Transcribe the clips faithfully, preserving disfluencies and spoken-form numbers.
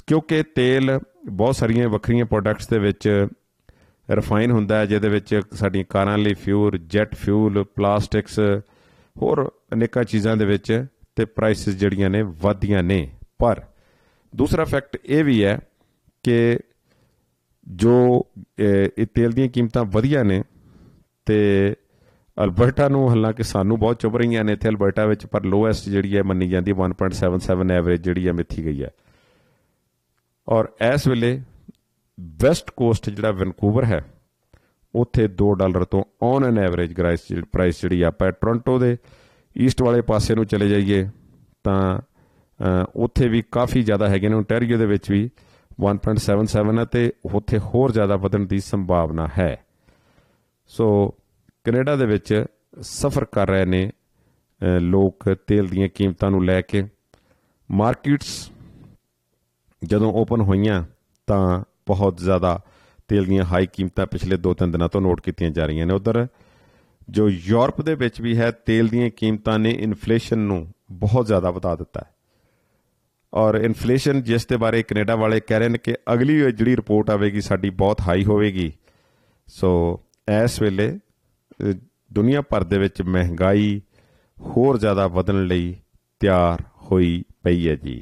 क्योंकि तेल बहुत सारिया वक्रीਆਂ प्रोडक्ट्स ਦੇ ਵਿੱਚ ਰਿਫਾਈਨ ਹੁੰਦਾ ਹੈ, ਜਿਹਦੇ ਵਿੱਚ ਸਾਡੀਆਂ ਕਾਰਾਂ ਲਈ ਫਿਊਲ, ਜੈਟ ਫਿਊਲ, ਪਲਾਸਟਿਕਸ, ਹੋਰ ਅਨੇਕਾਂ ਚੀਜ਼ਾਂ ਦੇ ਵਿੱਚ ਤੇ ਪ੍ਰਾਈਸਿਸ ਜਿਹੜੀਆਂ ਨੇ ਵੱਧਦੀਆਂ ਨੇ। ਪਰ ਦੂਸਰਾ ਫੈਕਟ ਇਹ ਵੀ ਹੈ ਕਿ ਜੋ ਇਹ ਤੇਲ ਦੀਆਂ ਕੀਮਤਾਂ ਵਧੀਆਂ ਨੇ ਤੇ ਅਲਬਰਟਾ ਨੂੰ ਹਾਲਾਂਕਿ ਸਾਨੂੰ ਬਹੁਤ ਚੁੱਭ ਰਹੀਆਂ ਨੇ ਇੱਥੇ ਅਲਬਰਟਾ ਵਿੱਚ, ਪਰ ਲੋਐਸਟ ਜਿਹੜੀ ਹੈ ਮੰਨੀ ਜਾਂਦੀ one point seven seven average ਜਿਹੜੀ ਹੈ ਮਿੱਥੀ ਗਈ ਹੈ। ਔਰ ਇਸ ਵੇਲੇ ਵੈਸਟ ਕੋਸਟ ਜਿਹੜਾ ਵੈਨਕੂਵਰ ਹੈ ਉੱਥੇ ਦੋ ਡਾਲਰ ਤੋਂ on N average price price ਜਿਹੜੀ ਆਪਾਂ ਟੋਰੰਟੋ ਦੇ ਈਸਟ ਵਾਲੇ ਪਾਸੇ ਨੂੰ ਚਲੇ ਜਾਈਏ ਤਾਂ ਉੱਥੇ ਵੀ ਕਾਫੀ ਜ਼ਿਆਦਾ ਹੈਗੇ ਨੇ। ਓਨਟਾਰੀਓ ਦੇ ਵਿੱਚ ਵੀ one point seven seven ਹੈ ਅਤੇ ਉੱਥੇ ਹੋਰ ਜ਼ਿਆਦਾ ਵਧਣ ਦੀ ਸੰਭਾਵਨਾ ਹੈ। ਸੋ ਕੈਨੇਡਾ ਦੇ ਵਿੱਚ ਸਫ਼ਰ ਕਰ ਰਹੇ ਨੇ ਲੋਕ ਤੇਲ ਦੀਆਂ ਕੀਮਤਾਂ ਨੂੰ ਲੈ ਕੇ। ਮਾਰਕੀਟਸ ਜਦੋਂ ਓਪਨ ਹੋਈਆਂ ਤਾਂ ਬਹੁਤ ਜ਼ਿਆਦਾ ਤੇਲ ਦੀਆਂ ਹਾਈ ਕੀਮਤਾਂ ਪਿਛਲੇ ਦੋ ਤਿੰਨ ਦਿਨਾਂ ਤੋਂ ਨੋਟ ਕੀਤੀਆਂ ਜਾ ਰਹੀਆਂ ਨੇ। ਉੱਧਰ ਜੋ ਯੂਰਪ ਦੇ ਵਿੱਚ ਵੀ ਹੈ ਤੇਲ ਦੀਆਂ ਕੀਮਤਾਂ ਨੇ ਇਨਫਲੇਸ਼ਨ ਨੂੰ ਬਹੁਤ ਜ਼ਿਆਦਾ ਵਧਾ ਦਿੱਤਾ ਹੈ। ਔਰ ਇਨਫਲੇਸ਼ਨ ਜਿਸ ਦੇ ਬਾਰੇ ਕੈਨੇਡਾ ਵਾਲੇ ਕਹਿ ਰਹੇ ਨੇ ਕਿ ਅਗਲੀ ਜਿਹੜੀ ਰਿਪੋਰਟ ਆਵੇਗੀ ਸਾਡੀ ਬਹੁਤ ਹਾਈ ਹੋਵੇਗੀ। ਸੋ ਇਸ ਵੇਲੇ ਦੁਨੀਆ ਭਰ ਦੇ ਵਿੱਚ ਮਹਿੰਗਾਈ ਹੋਰ ਜ਼ਿਆਦਾ ਵਧਣ ਲਈ ਤਿਆਰ ਹੋਈ ਪਈ ਹੈ ਜੀ।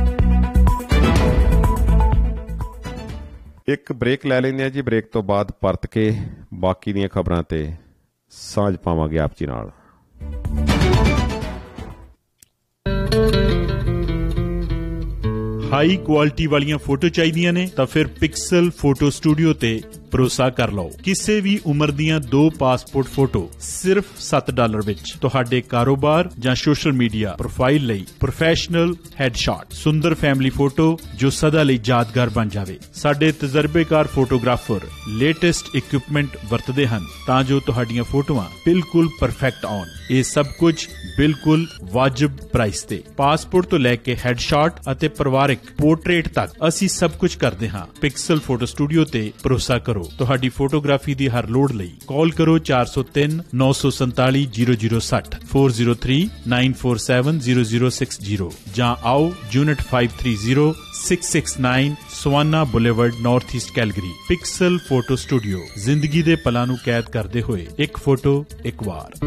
ਇੱਕ ਬ੍ਰੇਕ ਲੈ ਲੈਂਦੇ ਹਾਂ ਜੀ, ਬ੍ਰੇਕ ਤੋਂ ਬਾਅਦ ਪਰਤ ਕੇ ਬਾਕੀ ਦੀਆਂ ਖਬਰਾਂ ਤੇ ਸਾਂਝ ਪਾਵਾਂਗੇ ਆਪ ਜੀ ਨਾਲ। ਹਾਈ ਕੁਆਲਿਟੀ ਵਾਲੀਆਂ ਫੋਟੋ ਚਾਹੀਦੀਆਂ ਨੇ ਤਾਂ ਫਿਰ ਪਿਕਸਲ ਫੋਟੋ ਸਟੂਡੀਓ ਤੇ ਭਰੋਸਾ ਕਰ ਲਓ। ਕਿਸੇ ਵੀ ਉਮਰ ਦੀਆਂ ਦੋ ਪਾਸਪੋਰਟ ਫੋਟੋ ਸਿਰਫ ਸੱਤ ਡਾਲਰ ਵਿੱਚ ਤੁਹਾਡੇ ਕਾਰੋਬਾਰ ਜਾਂ ਸੋਸ਼ਲ ਮੀਡੀਆ ਪ੍ਰੋਫਾਈਲ ਲਈ ਪ੍ਰੋਫੈਸ਼ਨਲ ਹੈਡਸ਼ਾਟ, ਸੁੰਦਰ ਫੈਮਿਲੀ ਫੋਟੋ ਜੋ ਸਦਾ ਲਈ ਯਾਦਗਾਰ ਬਣ ਜਾਵੇ। ਸਾਡੇ ਤਜਰਬੇਕਾਰ ਫੋਟੋਗ੍ਰਾਫਰ ਲੇਟੈਸਟ ਇਕਵਿਪਮੈਂਟ ਵਰਤਦੇ ਹਨ ਤਾਂ ਜੋ ਤੁਹਾਡੀਆਂ ਫੋਟੋਆਂ ਬਿਲਕੁਲ ਪਰਫੈਕਟ ਆਉਣ। ਇਹ ਸਭ ਕੁਝ ਬਿਲਕੁਲ ਵਾਜਬ ਪ੍ਰਾਈਸ ਤੇ। ਪਾਸਪੋਰਟ ਤੋਂ ਲੈ ਕੇ ਹੈਡਸ਼ਾਟ ਅਤੇ ਪਰਿਵਾਰਕ ਪੋਰਟਰੇਟ ਤੱਕ ਅਸੀਂ ਸਭ ਕੁਝ ਕਰਦੇ ਹਾਂ। ਪਿਕਸਲ ਫੋਟੋ ਸਟੂਡੀਓ ਤੇ ਭਰੋਸਾ ਕਰੋ। ਤੁਹਾਡੀ ਫੋਟੋਗ੍ਰਾਫੀ ਦੀ ਹਰ ਲੋੜ ਲਈ ਕਾਲ ਕਰੋ ਚਾਰ ਸੌ ਤਿੰਨ ਨੌ ਸੌ ਸੰਤਾਲੀ ਜ਼ੀਰੋ ਜ਼ੀਰੋ ਸੱਠ ਚਾਰ ਜ਼ੀਰੋ ਤਿੰਨ ਨੌ ਚਾਰ ਸੱਤ ਜ਼ੀਰੋ ਜ਼ੀਰੋ ਛੇ ਜ਼ੀਰੋ ਜਾਂ ਆਓ ਯੂਨਿਟ ਪੰਜ ਸੌ ਤੀਹ ਛੇ ਸੌ ਨੌ savanna boulevard north East Calgary. Pixel photo studio, ਜ਼ਿੰਦਗੀ ਦੇ ਪਲਾਂ ਨੂੰ ਕੈਦ ਕਰਦੇ ਹੋਏ ਇੱਕ ਫੋਟੋ ਇੱਕ ਵਾਰ।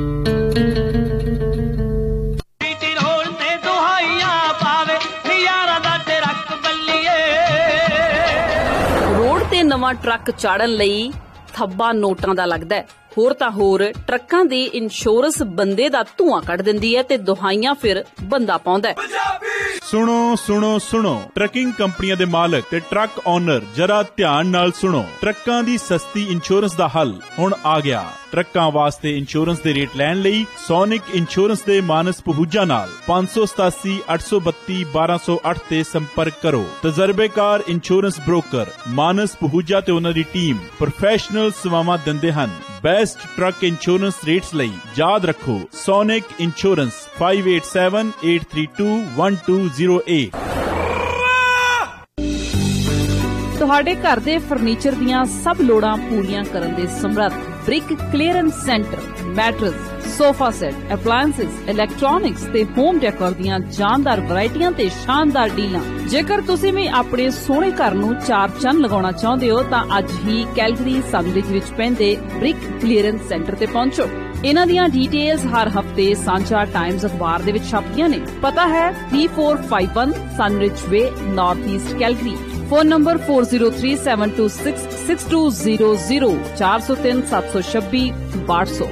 ਨਵਾਂ ਟਰੱਕ ਚਾੜਨ ਲਈ ਥੱਬਾ ਨੋਟਾਂ ਦਾ ਲੱਗਦਾ ਹੈ। ਹੋਰ ਤਾਂ ਹੋਰ ਟਰੱਕਾਂ ਦੀ ਇੰਸ਼ੋਰੈਂਸ ਬੰਦੇ ਦਾ ਧੂਆਂ ਕੱਢ ਦਿੰਦੀ ਹੈ ਤੇ ਦੁਹਾਈਆਂ ਫਿਰ ਬੰਦਾ ਪਾਉਂਦਾ ਹੈ। ਸੁਣੋ ਸੁਣੋ ਸੁਣੋ ਟਰੱਕਿੰਗ ਕੰਪਨੀਆਂ ਦੇ ਮਾਲਕ ਤੇ ਟਰੱਕ ਓਨਰ ਜਰਾ ਧਿਆਨ ਨਾਲ ਸੁਣੋ। ਟਰੱਕਾਂ ਦੀ ਸਸਤੀ ਇੰਸ਼ੋਰੈਂਸ ਦਾ ਹੱਲ ਹੁਣ ਆ ਗਿਆ। ਟਰੱਕਾਂ ਵਾਸਤੇ ਇੰਸ਼ੋਰੈਂਸ ਦੇ ਰੇਟ ਲੈਣ ਲਈ ਸੋਨਿਕ ਇੰਸ਼ੋਰੈਂਸ ਦੇ ਮਾਨਸ ਪਹੂਜਾ ਨਾਲ ਪੰਜ ਸੌ ਸਤਾਸੀ ਅੱਠ ਸੌ ਬੱਤੀ ਬਾਰਾਂ ਸੌ ਅੱਠ ਤੇ ਸੰਪਰਕ ਕਰੋ। ਤਜਰਬੇਕਾਰ ਇੰਸ਼ੋਰੈਂਸ ਬ੍ਰੋਕਰ ਮਾਨਸ ਪਹੂਜਾ ਤੇ ਉਹਨਾਂ ਦੀ ਟੀਮ ਪ੍ਰੋਫੈਸ਼ਨਲ ਸੇਵਾਵਾਂ ਦਿੰਦੇ ਹਨ। ਬੈਸਟ ਟਰੱਕ ਇੰਸ਼ੋਰੈਂਸ ਰੇਟਸ ਲਈ ਯਾਦ ਰੱਖੋ sonic insurance five eight seven eight three two one two zero eight। ਤੁਹਾਡੇ ਘਰ ਦੇ ਫਰਨੀਚਰ ਦੀਆਂ ਸਭ ਲੋੜਾਂ ਪੂਰੀਆਂ ਕਰਨ ਦੇ ਸਮਰੱਥ brick clearance centre, matters, sofa set, ਅਪਲਾਇੰਸਸ, electronics ਤੇ ਹੋਮ ਡੈਕੋਰ ਦੀਆਂ ਜਾਨਦਾਰ ਵੈਰਾਈਟੀਆਂ ਤੇ ਸ਼ਾਨਦਾਰ ਡੀਲਾਂ। ਜੇਕਰ ਤੁਸੀਂ ਵੀ ਆਪਣੇ ਸੋਹਣੇ ਘਰ ਨੂੰ ਚਾਰ ਚੰਨ ਲਗਾਉਣਾ ਚਾਹੁੰਦੇ ਹੋ ਤਾਂ ਅੱਜ ਹੀ ਕੈਲਗਰੀ ਸਨਰਿਜ ਵਿੱਚ ਪੈਂਦੇ ਬ੍ਰਿਕ ਕਲੀਅਰੈਂਸ ਸੈਂਟਰ ਤੇ ਪਹੁੰਚੋ। ਇਹਨਾਂ ਦੀਆਂ ਡੀਟੇਲਸ ਹਰ ਹਫਤੇ ਸਾਂਝਾ ਟਾਈਮਜ਼ ਅਖਬਾਰ ਦੇ ਵਿੱਚ ਛਪਦੀਆਂ ਨੇ। ਪਤਾ ਹੈ three four five one ਸਨਰਿਜ ਵੇ, north East Calgary. Phone number four zero three seven two six six two zero zero ਚਾਰ ਸੌ ਤਿੰਨ ਸੱਤ ਸੌ ਛੱਬੀ ਬਾਹਠ ਸੌ।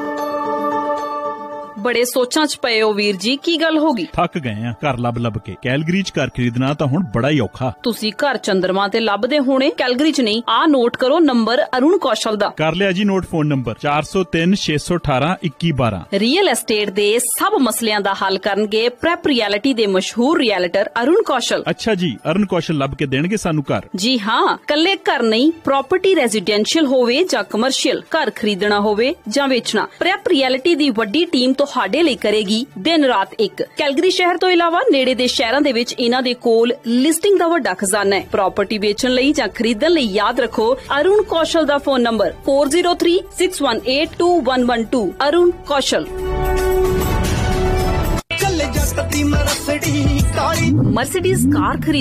ਬੜੇ ਸੋਚਾਂ ਚ ਪਏ ਹੋ ਵੀਰ ਜੀ, ਕੀ ਗੱਲ ਹੋ ਗਈ? ਥੱਕ ਗਏ ਆ ਘਰ ਲੱਭ ਲੱਭ ਕੇ। ਕੈਲਗਰੀ ਚ ਘਰ ਖਰੀਦਣਾ ਤਾਂ ਹੁਣ ਬੜਾ ਹੀ ਔਖਾ। ਤੁਸੀਂ ਘਰ ਚੰਦਰਮਾ ਤੇ ਲੱਭਦੇ ਹੋਣੇ, ਕੈਲਗਰੀ ਚ ਨਹੀਂ। ਆ ਨੋਟ ਕਰੋ ਨੰਬਰ ਅਰੁਣ ਕੌਸ਼ਲ ਦਾ। ਕਰ ਲਿਆ ਜੀ ਨੋਟ। ਫੋਨ ਨੰਬਰ ਚਾਰ ਸੌ ਤਿੰਨ ਛੇ ਸੌ ਅਠਾਰਾਂ ਇੱਕੀ ਬਾਰਾਂ। ਰੀਅਲ ਐਸਟੇਟ ਦੇ ਸਭ ਮਸਲਿਆਂ ਦਾ ਹੱਲ ਕਰਨਗੇ ਪ੍ਰੈਪ ਰਿਐਲਿਟੀ ਦੇ ਮਸ਼ਹੂਰ ਰਿਐਲਟਰ ਅਰੁਣ ਕੌਸ਼ਲ। ਅੱਛਾ ਜੀ, ਅਰੁਣ ਕੌਸ਼ਲ ਲੱਭ ਕੇ ਦੇਣਗੇ ਸਾਨੂੰ ਘਰ? ਜੀ ਹਾਂ, ਕੱਲੇ ਘਰ ਨਹੀਂ, ਪ੍ਰਾਪਰਟੀ ਰੈਜ਼ੀਡੈਂਸ਼ੀਅਲ ਹੋਵੇ ਜਾਂ ਕਮਰਸ਼ੀਅਲ, ਘਰ ਖਰੀਦਣਾ ਹੋਵੇ ਜਾਂ ਵੇਚਣਾ, ਪ੍ਰੈਪ ਰਿਐਲਿਟੀ ਦੀ ਵੱਡੀ ਟੀਮ ਤੁਹਾਡੇ ਲਈ ਕਰੇਗੀ ਦਿਨ ਰਾਤ ਇੱਕ। ਕੈਲਗਰੀ ਸ਼ਹਿਰ ਤੋਂ ਇਲਾਵਾ ਨੇੜੇ ਦੇ ਸ਼ਹਿਰਾਂ ਦੇ ਵਿੱਚ ਇਹਨਾਂ ਦੇ ਕੋਲ ਲਿਸਟਿੰਗ ਦਾ ਵੱਡਾ ਖਜ਼ਾਨਾ ਹੈ। ਪ੍ਰਾਪਰਟੀ ਵੇਚਣ ਲਈ ਜਾਂ ਖਰੀਦਣ ਲਈ ਯਾਦ ਰੱਖੋ ਅਰੁਣ ਕੌਸ਼ਲ ਦਾ phone number four zero three six one eight two one one two। Arun ਕੌਸ਼ਲ। ਮਰਸੀਡੀਜ਼ ਕਾਰ